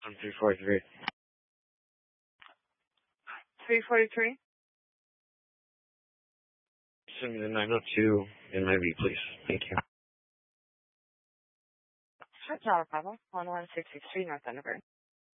On 343. 343? Send me the 902 in my V, please. Thank you. Sure, not a problem. 11663 North Underground.